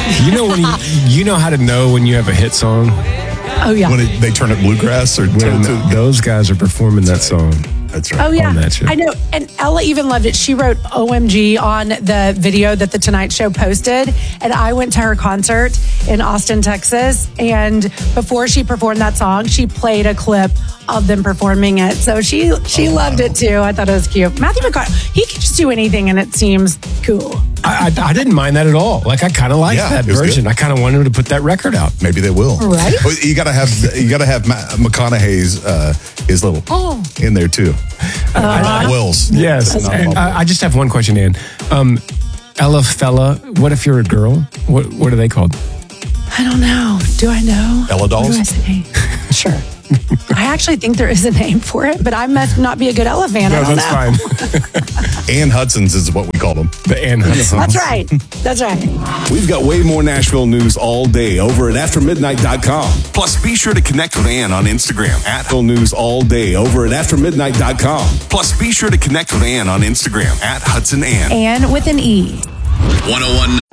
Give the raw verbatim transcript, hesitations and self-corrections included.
You know when you, you know how to know when you have a hit song? Oh, yeah. When it, they turn it bluegrass or turn When it to, those guys are performing that song. That's right. Oh, yeah. On that show. I know. And Ella even loved it. She wrote O M G on the video that the Tonight Show posted. And I went to her concert in Austin, Texas. And before she performed that song, she played a clip of them performing it. So she she oh, loved wow. it too. I thought it was cute. Matthew McConaughey, he can just do anything and it seems cool. I, I, I didn't mind that at all. Like I kind of liked Yeah, that it was version. good. I kind of wanted him to put that record out. Maybe they will. Right? Well, you gotta have you gotta have Ma- McConaughey's uh, his little oh in there too. Uh, Bob Wills. Yes. And I, I just have one question, Ann. Um, Ella Fella, what if you're a girl? What what are they called? I don't know. Do I know? Ella dolls? What do I say? Sure. I actually think there is a name for it, but I must not be a good Ella fan. No, I don't that's know. fine. Ann Hudson's is what we call them. The Ann Hudson. That's right. That's right. We've got way more Nashville news all day over at after midnight dot com. Plus, be sure to connect with Ann on Instagram at Nashville News all day over at after midnight dot com. Plus, be sure to connect with Ann on Instagram at Hudson Ann. And with an E. one oh one